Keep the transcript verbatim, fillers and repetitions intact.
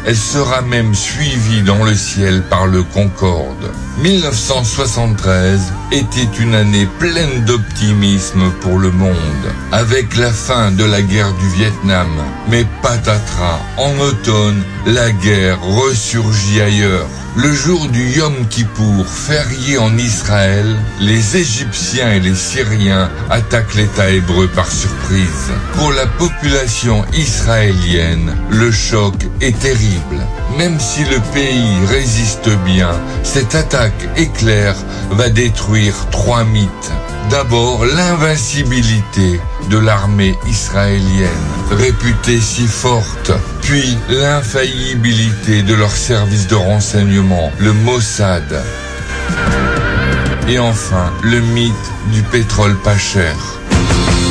Elle sera même suivie dans le ciel par le Concorde. mille neuf cent soixante-treize était une année pleine d'optimisme pour le monde, avec la fin de la guerre du Vietnam. Mais patatras, en automne, la guerre ressurgit ailleurs. Le jour du Yom Kippour, férié en Israël, les Égyptiens et les Syriens attaquent l'État hébreu par surprise. Pour la population israélienne, le choc est terrible. Même si le pays résiste bien, cette attaque éclair va détruire trois mythes. D'abord, l'invincibilité de l'armée israélienne, réputée si forte, puis l'infaillibilité de leur service de renseignement, le Mossad. Et enfin, le mythe du pétrole pas cher.